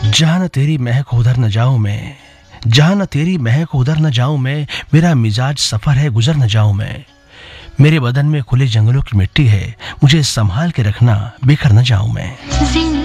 जहाँ न तेरी महक उधर न जाऊं मैं, जहाँ न तेरी महक उधर न जाऊं मैं, मेरा मिजाज सफर है गुजर न जाऊं मैं। मेरे बदन में खुले जंगलों की मिट्टी है, मुझे संभाल के रखना बिखर न जाऊं मैं।